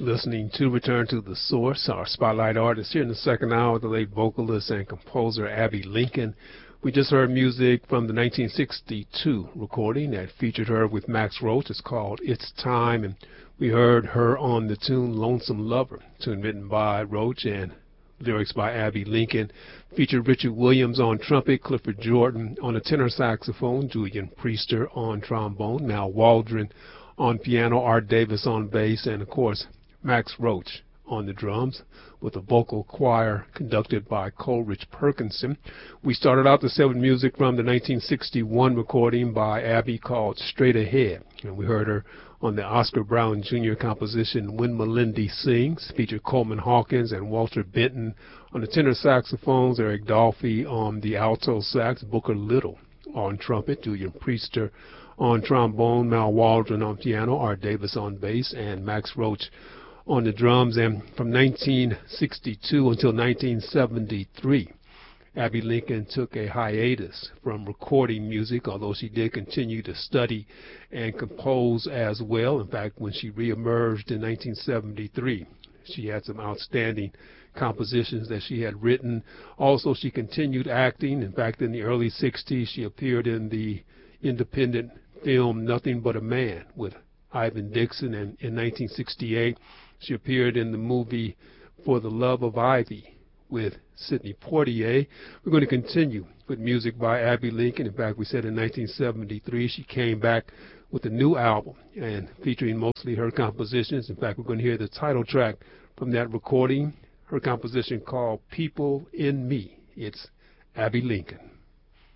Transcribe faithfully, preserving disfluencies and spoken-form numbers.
Listening to Return to the Source, our spotlight artist here in the second hour, the late vocalist and composer Abbey Lincoln. We just heard music from the nineteen sixty-two recording that featured her with Max Roach. It's called It's Time, and we heard her on the tune Lonesome Lover, tune written by Roach and lyrics by Abbey Lincoln. Featured Richard Williams on trumpet, Clifford Jordan on the tenor saxophone, Julian Priester on trombone, Mal Waldron on piano, Art Davis on bass, and of course Max Roach on the drums, with a vocal choir conducted by Coleridge Perkinson. We started out the set with music from the nineteen sixty-one recording by Abbey called Straight Ahead, and we heard her on the Oscar Brown Junior composition When Melindy Sings. Featured Coleman Hawkins and Walter Benton on the tenor saxophones, Eric Dolphy on the alto sax, Booker Little on trumpet, Julian Priester on trombone, Mal Waldron on piano, Art Davis on bass, and Max Roach on the drums. And from nineteen sixty-two until nineteen seventy-three, Abbey Lincoln took a hiatus from recording music, although she did continue to study and compose as well. In fact, when she reemerged in nineteen seventy-three, she had some outstanding compositions that she had written. Also, she continued acting. In fact, in the early sixties, she appeared in the independent film Nothing But a Man with Ivan Dixon, and in nineteen sixty-eight, she appeared in the movie For the Love of Ivy with Sidney Poitier. We're going to continue with music by Abbey Lincoln. In fact, we said in nineteen seventy-three she came back with a new album and featuring mostly her compositions. In fact, we're going to hear the title track from that recording, her composition called People in Me. It's Abbey Lincoln.